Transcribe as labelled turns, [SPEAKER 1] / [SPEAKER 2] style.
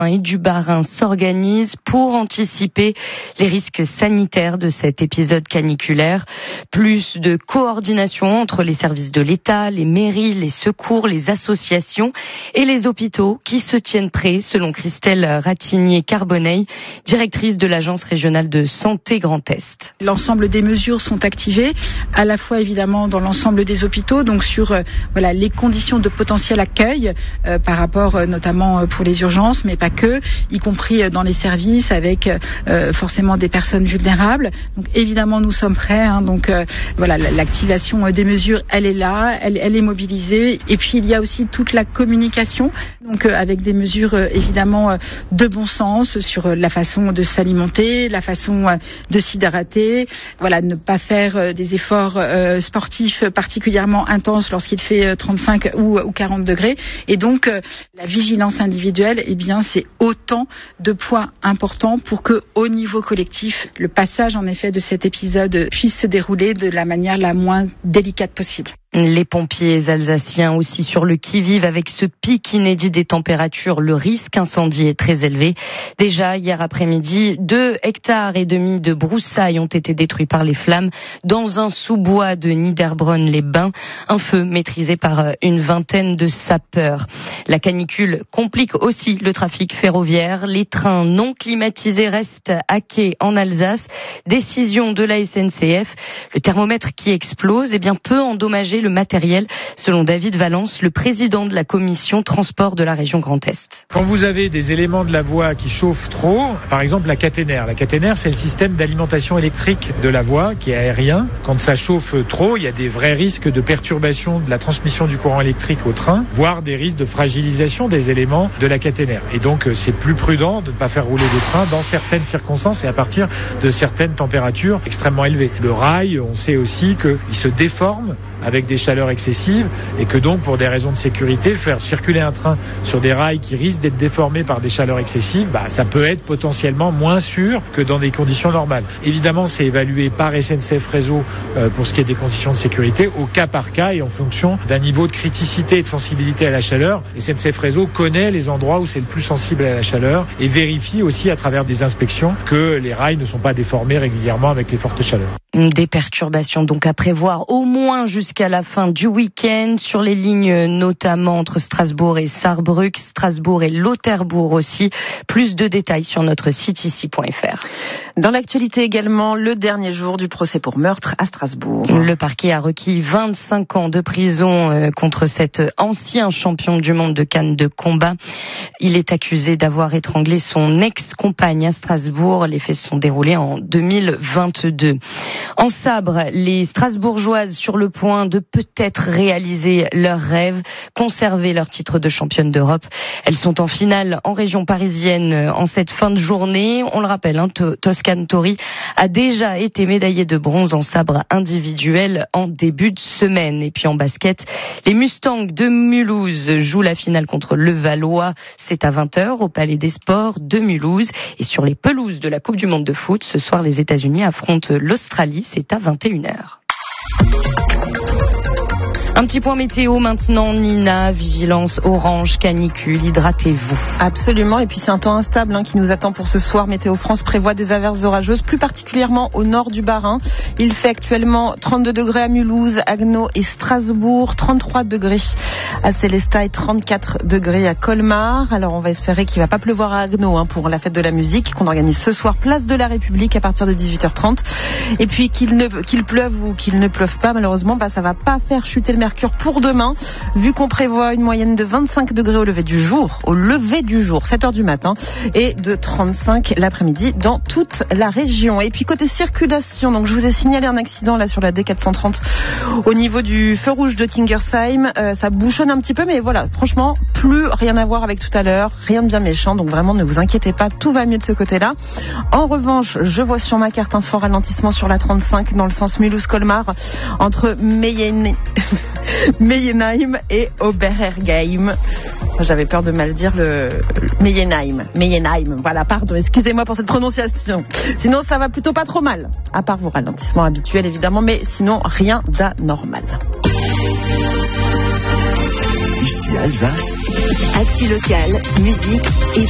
[SPEAKER 1] et du Bas-Rhin s'organisent pour anticiper les risques sanitaires de cet épisode caniculaire. Plus de coordination entre les services de l'État, les mairies, les secours, les associations et les hôpitaux qui se tiennent prêts, selon Christelle Ratignier-Carbonneil, directrice de l'Agence régionale de santé Grand Est.
[SPEAKER 2] L'ensemble des mesures sont activées, à la fois évidemment dans l'ensemble des hôpitaux, donc sur les conditions de potentiel accueil par rapport notamment pour les urgences, mais pas que, y compris dans les services avec forcément des personnes vulnérables. Donc évidemment nous sommes prêts, l'activation des mesures, elle est là, elle est mobilisée. Et puis il y a aussi toute la communication, donc avec des mesures évidemment de bon sens sur la façon de s'alimenter, la façon de s'hydrater, ne pas faire des efforts sportifs particulièrement intenses lorsqu'il fait 35 ou 40 degrés. Et donc la vigilance individuelle, c'est autant de points importants pour que, au niveau collectif, le passage en effet de cet épisode puisse se dérouler de la manière la moins délicate possible.
[SPEAKER 1] Les pompiers alsaciens aussi sur le qui-vive avec ce pic inédit des températures. Le risque incendie est très élevé. Déjà, hier après-midi, 2,5 hectares de broussailles ont été détruits par les flammes dans un sous-bois de Niederbronn-les-Bains. Un feu maîtrisé par une vingtaine de sapeurs. La canicule complique aussi le trafic ferroviaire. Les trains non climatisés restent à quai en Alsace. Décision de la SNCF. Le thermomètre qui explose, peut endommager le matériel, selon David Valence, le président de la commission transport de la région Grand Est.
[SPEAKER 3] Quand vous avez des éléments de la voie qui chauffent trop, par exemple la caténaire. La caténaire, c'est le système d'alimentation électrique de la voie qui est aérien. Quand ça chauffe trop, il y a des vrais risques de perturbation de la transmission du courant électrique au train, voire des risques de fragilisation des éléments de la caténaire. Et donc, c'est plus prudent de ne pas faire rouler des trains dans certaines circonstances et à partir de certaines températures extrêmement élevées. Le rail, on sait aussi qu'il se déforme avec des chaleurs excessives et que donc pour des raisons de sécurité, faire circuler un train sur des rails qui risquent d'être déformés par des chaleurs excessives, ça peut être potentiellement moins sûr que dans des conditions normales. Évidemment, c'est évalué par SNCF Réseau pour ce qui est des conditions de sécurité au cas par cas et en fonction d'un niveau de criticité et de sensibilité à la chaleur. SNCF Réseau connaît les endroits où c'est le plus sensible à la chaleur et vérifie aussi à travers des inspections que les rails ne sont pas déformés régulièrement avec les fortes chaleurs.
[SPEAKER 1] Des perturbations donc à prévoir au moins jusqu'à la fin du week-end sur les lignes notamment entre Strasbourg et Saarbrück, Strasbourg et Lauterbourg aussi. Plus de détails sur notre site ici.fr.
[SPEAKER 4] Dans l'actualité également, le dernier jour du procès pour meurtre à Strasbourg.
[SPEAKER 1] Le parquet a requis 25 ans de prison contre cet ancien champion du monde de canne de combat. Il est accusé d'avoir étranglé son ex-compagne à Strasbourg. Les faits se sont déroulés en 2022. En sabre, les Strasbourgeoises sur le point de peut-être réaliser leur rêve, conserver leur titre de championne d'Europe. Elles sont en finale en région parisienne en cette fin de journée. On le rappelle, Toscan Tori a déjà été médaillée de bronze en sabre individuel en début de semaine. Et puis en basket, les Mustangs de Mulhouse jouent la finale contre Levallois. C'est à 20h au Palais des Sports de Mulhouse. Et sur les pelouses de la Coupe du Monde de foot, ce soir les États-Unis affrontent l'Australie. C'est à 21h. Un petit point météo maintenant, Nina. Vigilance orange, canicule, hydratez-vous.
[SPEAKER 4] Absolument, et puis c'est un temps instable qui nous attend pour ce soir. Météo France prévoit des averses orageuses, plus particulièrement au nord du Bas-Rhin. Il fait actuellement 32 degrés à Mulhouse, Haguenau et Strasbourg, 33 degrés à Sélestat et 34 degrés à Colmar. Alors on va espérer qu'il ne va pas pleuvoir à Haguenau pour la fête de la musique qu'on organise ce soir, place de la République à partir de 18h30. Et puis qu'il pleuve ou qu'il ne pleuve pas, malheureusement, ça ne va pas faire chuter le mercure pour demain, vu qu'on prévoit une moyenne de 25 degrés au lever du jour, 7h du matin, et de 35 l'après-midi dans toute la région. Et puis côté circulation, donc je vous ai signalé un accident là sur la D430 au niveau du feu rouge de Kingersheim. Ça bouchonne un petit peu, mais voilà, franchement, plus rien à voir avec tout à l'heure, rien de bien méchant, donc vraiment ne vous inquiétez pas, tout va mieux de ce côté-là. En revanche, je vois sur ma carte un fort ralentissement sur la 35 dans le sens Mulhouse-Colmar entre Meyenheim et Oberergheim. J'avais peur de mal dire le Meyenheim. Voilà, pardon, excusez-moi pour cette prononciation. Sinon, ça va plutôt pas trop mal. À part vos ralentissements habituels, évidemment, mais sinon, rien d'anormal.
[SPEAKER 5] Ici Alsace.
[SPEAKER 6] Actu local, musique et